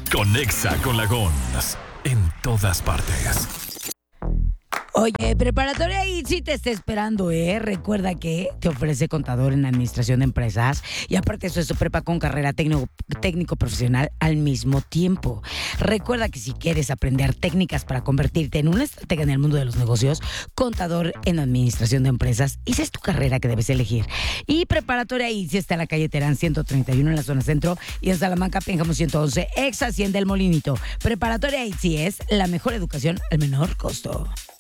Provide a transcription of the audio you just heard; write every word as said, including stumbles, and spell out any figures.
Conexa con la Gons. En todas partes. Oye, Preparatoria ITZY te está esperando, ¿eh? Recuerda que te ofrece contador en administración de empresas y aparte eso es su prepa con carrera técnico, técnico profesional al mismo tiempo. Recuerda que si quieres aprender técnicas para convertirte en una estratega en el mundo de los negocios, contador en administración de empresas, esa es tu carrera que debes elegir. Y Preparatoria ITZY está en la calle Terán ciento treinta y uno en la zona centro y en Salamanca, Pénjamo ciento once, ex Hacienda El Molinito. Preparatoria ITZY es la mejor educación al menor costo.